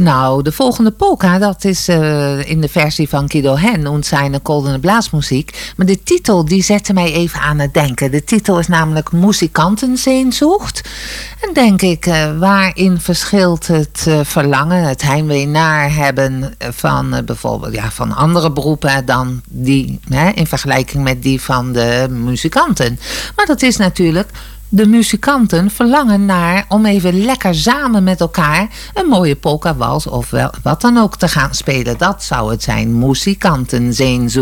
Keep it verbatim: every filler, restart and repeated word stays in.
Nou, de volgende polka, dat is uh, in de versie van Guido Hen und seine Goldene Blaasmuziek. Maar de titel, die zette mij even aan het denken. De titel is namelijk Muzikantensehnsucht. En denk ik, uh, waarin verschilt het uh, verlangen, het heimwee naar hebben van uh, bijvoorbeeld ja, van andere beroepen dan die, hè, in vergelijking met die van de muzikanten. Maar dat is natuurlijk, de muzikanten verlangen naar om even lekker samen met elkaar een mooie polka-wals of wel, wat dan ook te gaan spelen. Dat zou het zijn, muzikantensehnsucht.